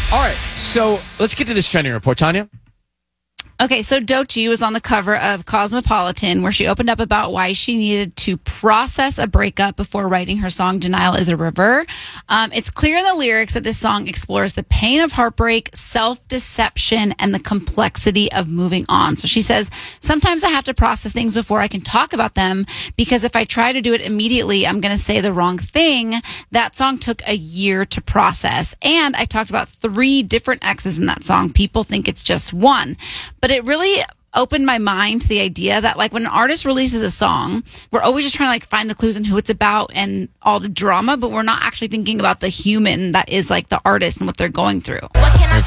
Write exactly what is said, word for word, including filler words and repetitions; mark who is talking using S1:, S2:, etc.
S1: All right, so let's get to this trending report, Tanya.
S2: Okay, so Doechii was on the cover of Cosmopolitan, where she opened up about why she needed to process a breakup before writing her song Denial is a River. Um, it's clear in the lyrics that this song explores the pain of heartbreak, self-deception, and the complexity of moving on. So she says, sometimes I have to process things before I can talk about them, because if I try to do it immediately, I'm going to say the wrong thing. That song took a year to process. And I talked about three different exes in that song. People think it's just one. But it really opened my mind to the idea that, like, when an artist releases a song, we're always just trying to, like, find the clues and who it's about and all the drama, but we're not actually thinking about the human that is, like, the artist and what they're going through.
S3: What can I